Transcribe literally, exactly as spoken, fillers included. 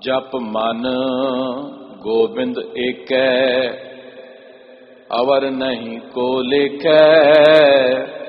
जप मन गोबिंद एकै, अवर नहीं को लेकै।